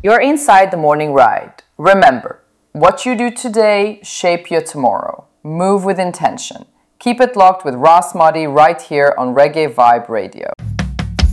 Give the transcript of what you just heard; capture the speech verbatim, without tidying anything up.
You're inside the morning ride. Remember, what you do today shape your tomorrow. Move with intention. Keep it locked with Ras Mahdi right here on Reggae Vibe Radio.